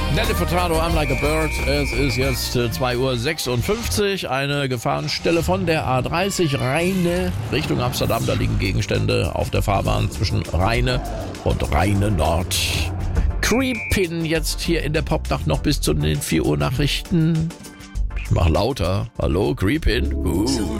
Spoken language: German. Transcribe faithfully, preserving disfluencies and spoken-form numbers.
Nelly Furtado, I'm Like a Bird. Es ist jetzt äh, zwei Uhr sechsundfünfzig. Eine Gefahrenstelle von der A dreißig Rheine Richtung Amsterdam. Da liegen Gegenstände auf der Fahrbahn zwischen Rheine und Rheine Nord. Creepin jetzt hier in der Popnacht noch bis zu den vier Uhr Nachrichten. Ich mach lauter. Hallo, Creepin. Uh.